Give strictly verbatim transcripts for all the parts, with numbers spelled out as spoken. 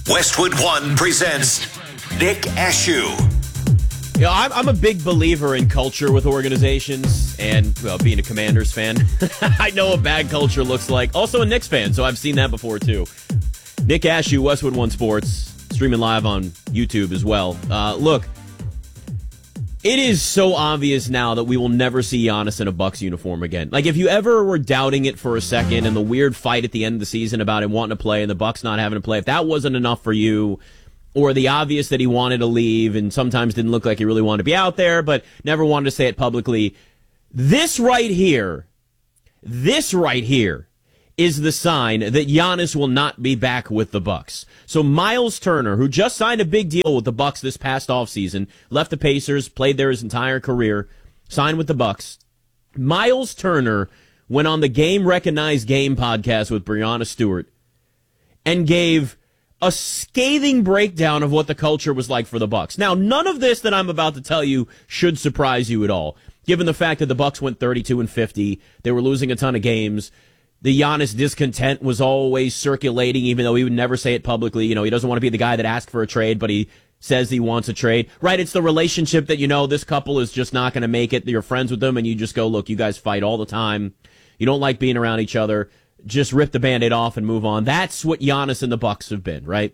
Westwood One presents Nick Ashew. You know, I'm, I'm a big believer in culture with organizations, and, well, being a Commanders fan, I know what bad culture looks like. Also a Knicks fan, so I've seen that before, too. Nick Ashew, Westwood One Sports, streaming live on YouTube as well. Uh, look, it is so obvious now that we will never see Giannis in a Bucks uniform again. Like, if you ever were doubting it for a second, and the weird fight at the end of the season about him wanting to play and the Bucks not having to play, if that wasn't enough for you, or the obvious that he wanted to leave and sometimes didn't look like he really wanted to be out there, but never wanted to say it publicly. This right here, this right here is the sign that Giannis will not be back with the Bucks. So Miles Turner, who just signed a big deal with the Bucks this past offseason, left the Pacers, played there his entire career, signed with the Bucks. Miles Turner went on the Game Recognized Game podcast with Breanna Stewart and gave a scathing breakdown of what the culture was like for the Bucks. Now, none of this that I'm about to tell you should surprise you at all, given the fact that the Bucks went thirty-two and fifty. They were losing a ton of games. The Giannis discontent was always circulating, even though he would never say it publicly. You know, he doesn't want to be the guy that asked for a trade, but he says he wants a trade. Right? It's the relationship that, you know, this couple is just not going to make it. You're friends with them, and you just go, look, you guys fight all the time. You don't like being around each other. Just rip the Band-Aid off and move on. That's what Giannis and the Bucks have been, right?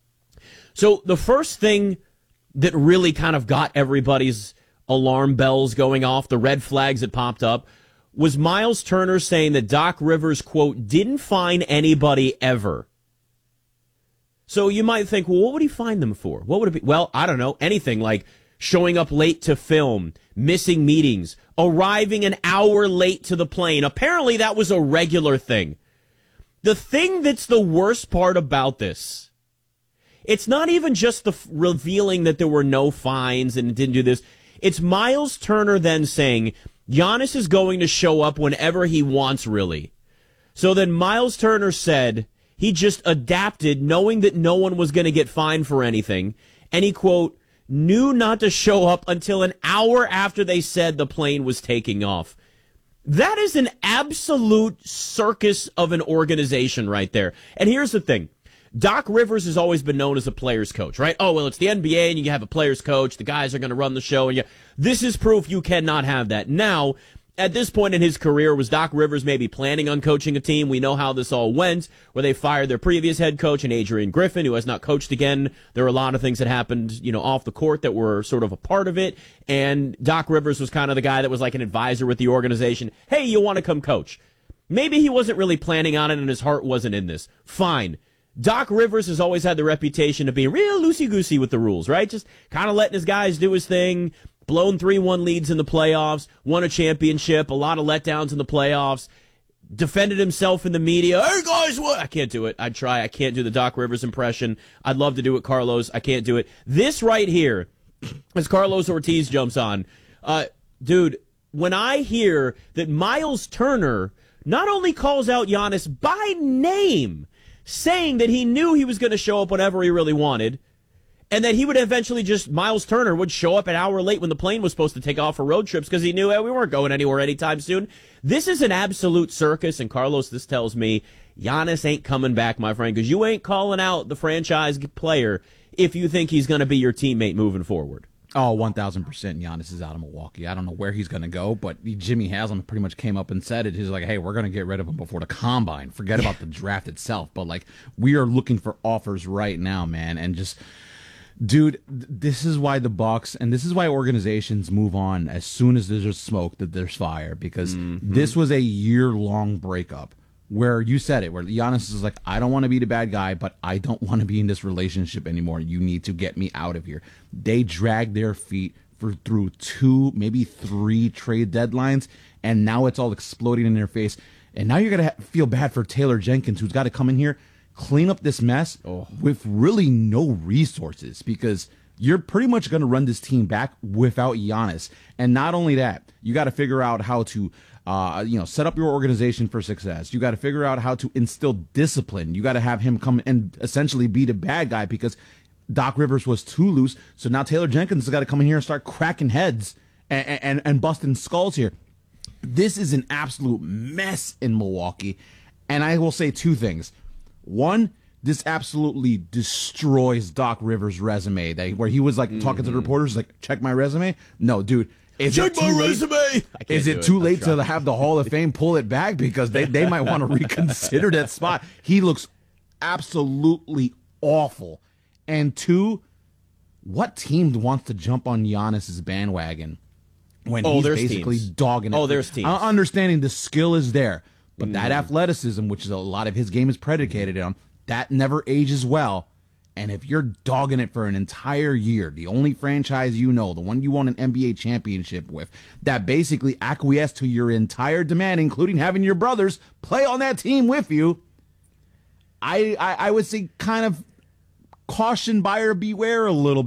So the first thing that really kind of got everybody's alarm bells going off, the red flags that popped up, was Miles Turner saying that Doc Rivers, quote, didn't fine anybody ever. So you might think, well, what would he fine them for? What would it be? Well, I don't know, anything like showing up late to film, missing meetings, arriving an hour late to the plane. Apparently that was a regular thing. The thing that's the worst part about this, it's not even just the f- revealing that there were no fines and it didn't do this. It's Miles Turner then saying Giannis is going to show up whenever he wants, really. So then Miles Turner said he just adapted, knowing that no one was going to get fined for anything. And he, quote, knew not to show up until an hour after they said the plane was taking off. That is an absolute circus of an organization right there. And here's the thing. Doc Rivers has always been known as a player's coach, right? Oh, well, it's the N B A and you have a player's coach. The guys are going to run the show. And you, this is proof you cannot have that. Now, at this point in his career, was Doc Rivers maybe planning on coaching a team? We know how this all went, where they fired their previous head coach and Adrian Griffin, who has not coached again. There were a lot of things that happened, you know, off the court that were sort of a part of it. And Doc Rivers was kind of the guy that was like an advisor with the organization. Hey, you want to come coach? Maybe he wasn't really planning on it and his heart wasn't in this. Fine. Doc Rivers has always had the reputation of being real loosey-goosey with the rules, right? Just kind of letting his guys do his thing. Blown three one leads in the playoffs, won a championship, a lot of letdowns in the playoffs, defended himself in the media. Hey, guys, what? I can't do it. I'd try. I can't do the Doc Rivers impression. I'd love to do it, Carlos. I can't do it. This right here, as Carlos Ortiz jumps on, uh, dude, when I hear that Miles Turner not only calls out Giannis by name, saying that he knew he was going to show up whenever he really wanted, and that he would eventually just, Miles Turner would show up an hour late when the plane was supposed to take off for road trips because he knew hey, we weren't going anywhere anytime soon. This is an absolute circus, and Carlos, this tells me Giannis ain't coming back, my friend, because you ain't calling out the franchise player if you think he's going to be your teammate moving forward. Oh, one thousand percent Giannis is out of Milwaukee. I don't know where he's going to go, but Jimmy Haslam pretty much came up and said it. He's like, hey, we're going to get rid of him before the combine. Forget about the draft itself. But, like, we are looking for offers right now, man, and just... Dude, this is why the Bucks and this is why organizations move on as soon as there's smoke that there's fire, because mm-hmm. this was a year-long breakup where you said it, where Giannis is like, I don't want to be the bad guy, but I don't want to be in this relationship anymore. You need to get me out of here. They dragged their feet for through two, maybe three trade deadlines, and now it's all exploding in their face. And now you're going to ha- feel bad for Taylor Jenkins, who's got to come in here, clean up this mess oh. with really no resources, because you're pretty much going to run this team back without Giannis. And not only that, you got to figure out how to, uh, you know, set up your organization for success. You got to figure out how to instill discipline. You got to have him come and essentially be the bad guy because Doc Rivers was too loose. So now Taylor Jenkins has got to come in here and start cracking heads and, and, and busting skulls here. This is an absolute mess in Milwaukee. And I will say two things. One, this absolutely destroys Doc Rivers' resume. That where he was like mm-hmm. talking to the reporters, like, check my resume. No, dude. Is check my late? resume. Is it too late to have the Hall of Fame pull it back because they, they might want to reconsider that spot? He looks absolutely awful. And two, what team wants to jump on Giannis's bandwagon when oh, he's basically teams. dogging it? Oh, there's teams. I'm understanding the skill is there, but mm. that athleticism, which is a lot of his game is predicated on, that never ages well. And if you're dogging it for an entire year, the only franchise you know, the one you won an N B A championship with, that basically acquiesced to your entire demand, including having your brothers play on that team with you, I, I, I would say kind of caution buyer beware a little bit.